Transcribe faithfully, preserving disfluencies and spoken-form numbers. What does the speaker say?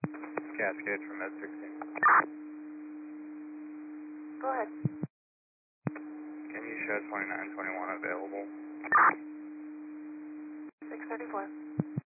Cascade from Med sixteen. Go ahead. Can you show twenty-nine twenty-one available? six thirty-four.